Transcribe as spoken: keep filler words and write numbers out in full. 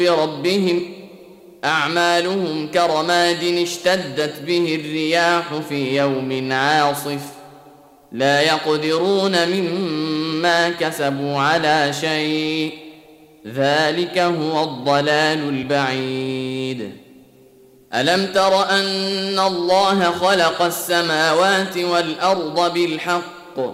بربهم أعمالهم كرماد اشتدت به الرياح في يوم عاصف لا يقدرون مما كسبوا على شيء ذلك هو الضلال البعيد. ألم تر أن الله خلق السماوات والأرض بالحق